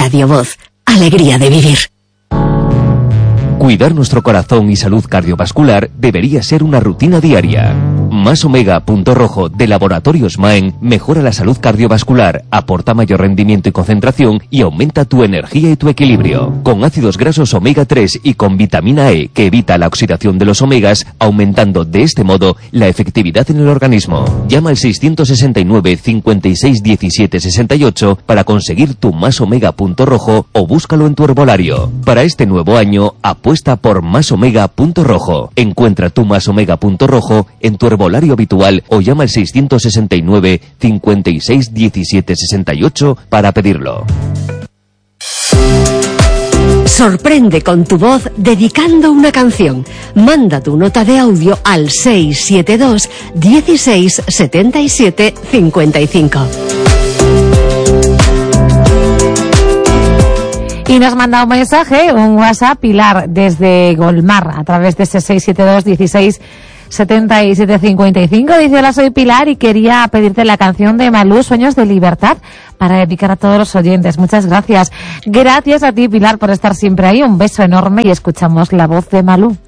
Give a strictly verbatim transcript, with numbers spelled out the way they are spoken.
Radio Voz. Alegría de vivir. Cuidar nuestro corazón y salud cardiovascular debería ser una rutina diaria. Más Omega Punto Rojo de Laboratorios Maen mejora la salud cardiovascular, aporta mayor rendimiento y concentración y aumenta tu energía y tu equilibrio. Con ácidos grasos omega tres y con vitamina E que evita la oxidación de los omegas, aumentando de este modo la efectividad en el organismo. Llama al seiscientos sesenta y nueve, cincuenta y seis, diecisiete, sesenta y ocho para conseguir tu Más Omega Punto Rojo o búscalo en tu herbolario. Para este nuevo año, apuesta por Más Omega Punto Rojo. Encuentra tu Más Omega Punto Rojo en tu herbolario habitual o llama al seiscientos sesenta y nueve, cincuenta y seis, diecisiete, sesenta y ocho para pedirlo. Sorprende con tu voz dedicando una canción. Manda tu nota de audio al seis siete dos, dieciséis, setenta y siete, cincuenta y cinco. Y nos manda un mensaje, un WhatsApp, Pilar, desde Golmar, a través de ese seis siete dos, dieciséis, setenta y siete, cincuenta y cinco. Dice: hola, soy Pilar y quería pedirte la canción de Malú, Sueños de Libertad, para dedicar a todos los oyentes. Muchas gracias. Gracias a ti, Pilar, por estar siempre ahí. Un beso enorme y escuchamos la voz de Malú.